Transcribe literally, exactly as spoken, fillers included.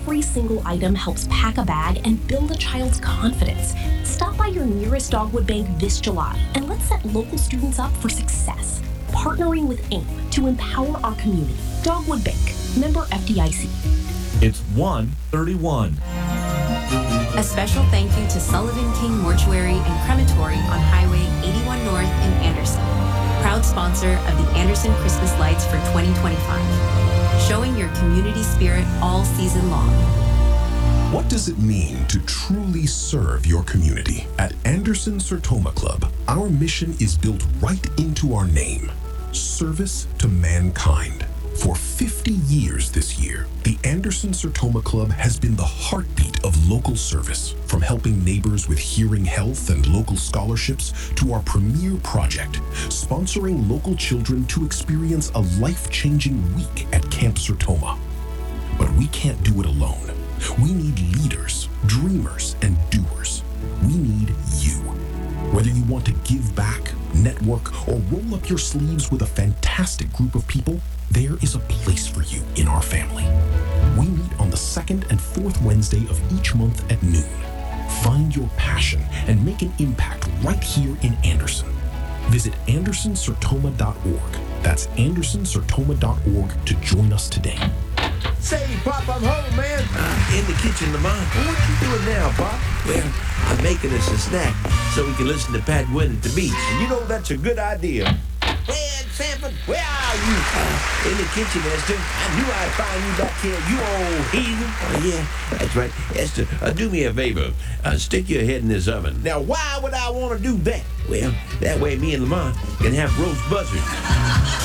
Every single item helps pack a bag and build a child's confidence. Stop by your nearest Dogwood Bank this July and let's set local students up for success. Partnering with AIM to empower our community. Dogwood Bank, member F D I C. It's one thirty-one. A special thank you to Sullivan King Mortuary and Crematory on Highway eighty-one North in Anderson. Proud sponsor of the Anderson Christmas Lights for twenty twenty-five. Showing your community spirit all season long. What does it mean to truly serve your community? At Anderson Sertoma Club, our mission is built right into our name. Service to mankind. For fifty years this year, the Anderson Sertoma Club has been the heartbeat of local service, from helping neighbors with hearing health and local scholarships to our premier project, sponsoring local children to experience a life-changing week at Camp Sertoma. But we can't do it alone. We need leaders, dreamers, and doers. We need you. Whether you want to give back, network, or roll up your sleeves with a fantastic group of people, there is a place for you in our family. We meet on the second and fourth Wednesday of each month at noon. Find your passion and make an impact right here in Anderson. Visit anderson sertoma dot org. That's anderson sertoma dot org to join us today. Say, Pop, I'm home, man. Uh, in the kitchen, Lamont. What you doing now, Pop? Well, I'm making us a snack so we can listen to Pat Gwynn at the beach. And you know that's a good idea. Ed Sanford, where are you? Uh, in the kitchen, Esther. I knew I'd find you back here, you old heathen. Uh, yeah, that's right. Esther, uh, do me a favor. Uh, stick your head in this oven. Now, why would I want to do that? Well, that way me and Lamont can have roast buzzards.